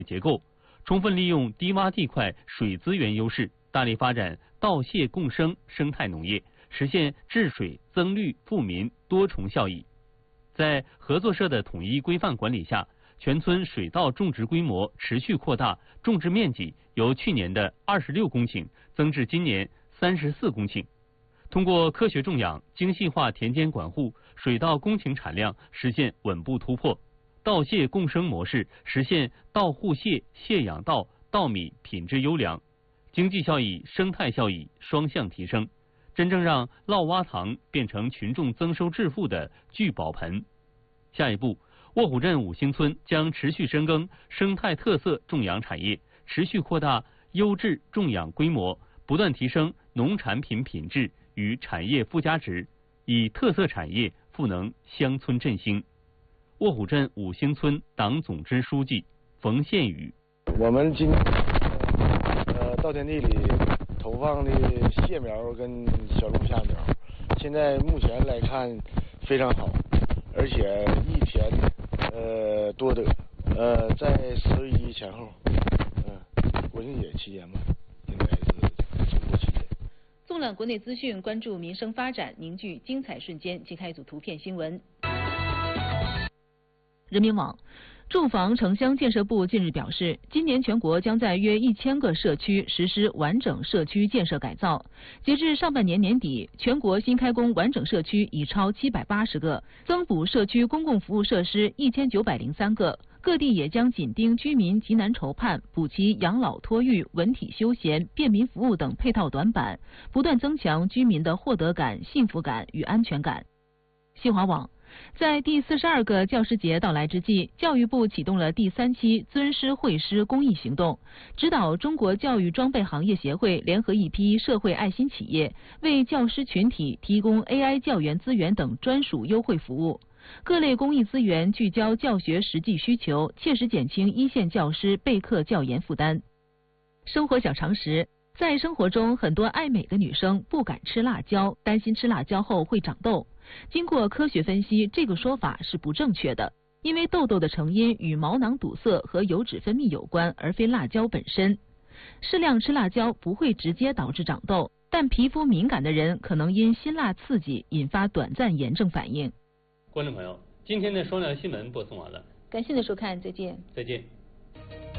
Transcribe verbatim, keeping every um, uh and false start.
结构，充分利用低洼地块水资源优势，大力发展稻蟹共生生态农业，实现治水、增绿、富民多重效益。在合作社的统一规范管理下，全村水稻种植规模持续扩大，种植面积由去年的二十六公顷增至今年三十四公顷。通过科学种养、精细化田间管护，水稻公顷产量实现稳步突破。稻蟹共生模式实现稻护蟹、蟹养稻、稻米品质优良，经济效益、生态效益双向提升，真正让涝洼塘变成群众增收致富的聚宝盆。下一步，卧虎镇五星村将持续深耕生态特色种养产业，持续扩大优质种养规模，不断提升农产品品质与产业附加值，以特色产业赋能乡村振兴。卧虎镇五星村党总支书记冯宪宇： 我们今呃稻田地里投放的蟹苗跟小龙虾苗，现在目前来看非常好，而且一田呃多得，呃在十一前后，嗯、呃，国庆节期间吧，应该是中国期间。 纵览国内资讯，关注民生发展，凝聚精彩瞬间。揭开一组图片新闻。人民网。住房城乡建设部近日表示，今年全国将在约一千个社区实施完整社区建设改造。截至上半年年底，全国新开工完整社区已超七百八十个，增补社区公共服务设施一千九百零三个。各地也将紧盯居民急难愁盼，补齐养老托育、文体休闲、便民服务等配套短板，不断增强居民的获得感、幸福感与安全感。新华网。在第四十二个教师节到来之际，教育部启动了第三期尊师惠师公益行动，指导中国教育装备行业协会联合一批社会爱心企业，为教师群体提供 A I 教研资源等专属优惠服务。各类公益资源聚焦教学实际需求，切实减轻一线教师备课教研负担。生活小常识。在生活中，很多爱美的女生不敢吃辣椒，担心吃辣椒后会长痘。经过科学分析，这个说法是不正确的，因为痘痘的成因与毛囊堵塞和油脂分泌有关，而非辣椒本身。适量吃辣椒不会直接导致长痘，但皮肤敏感的人可能因辛辣刺激引发短暂炎症反应。 观众朋友，今天的双聊新闻播送完了， 感谢您的收看，再见。 再见。